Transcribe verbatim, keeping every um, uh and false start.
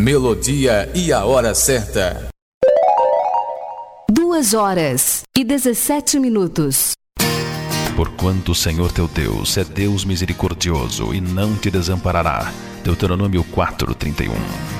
melodia e a hora certa. Duas horas e dezessete minutos. Porquanto o Senhor teu Deus é Deus misericordioso e não te desamparará. Deuteronômio quatro, trinta e um.